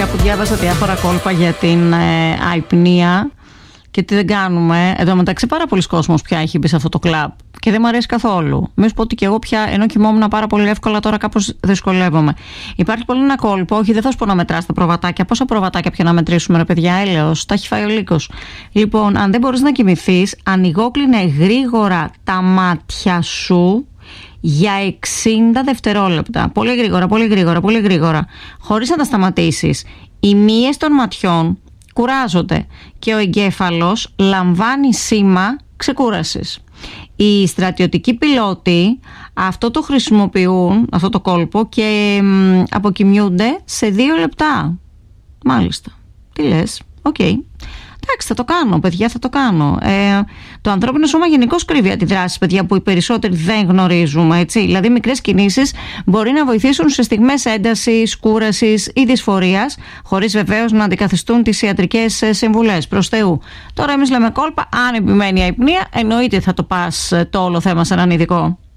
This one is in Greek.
που διάβαζα διάφορα κόλπα για την αϊπνία και τι δεν κάνουμε. Εδώ μεταξύ πάρα πολλοί κόσμος πια έχει μπει σε αυτό το κλαμπ και δεν μου αρέσει καθόλου. Μην σου πω ότι και εγώ πια, ενώ κοιμόμουν πάρα πολύ εύκολα, τώρα κάπως δυσκολεύομαι. Υπάρχει πολύ ένα κόλπο, όχι δεν θα σου πω να μετράς τα προβατάκια. Πόσα προβατάκια πια να μετρήσουμε, ρε παιδιά, έλεος, τα έχει φάει ο λύκος. Λοιπόν, αν δεν μπορείς να κοιμηθείς, ανοιγόκλεινε γρήγορα τα μάτια σου για 60 δευτερόλεπτα. Πολύ γρήγορα, πολύ γρήγορα, πολύ γρήγορα. Χωρίς να τα σταματήσεις. Οι μύες των ματιών κουράζονται και ο εγκέφαλος λαμβάνει σήμα ξεκούρασης. Οι στρατιωτικοί πιλότοι αυτό το χρησιμοποιούν, αυτό το κόλπο, και αποκοιμιούνται σε 2 λεπτά. Μάλιστα. Τι λες? Οκ. Εντάξει, θα το κάνω, παιδιά, θα το κάνω. Το ανθρώπινο σώμα γενικώς κρύβει αντιδράσεις, παιδιά, που οι περισσότεροι δεν γνωρίζουμε, έτσι. Δηλαδή, μικρές κινήσεις μπορεί να βοηθήσουν σε στιγμές έντασης, κούρασης ή δυσφορίας, χωρίς βεβαίως να αντικαθιστούν τις ιατρικές συμβουλές. Προς Θεού. Τώρα, εμείς λέμε κόλπα, αν επιμένει η αϊπνία, εννοείται θα το πας το όλο θέμα σε έναν ειδικό.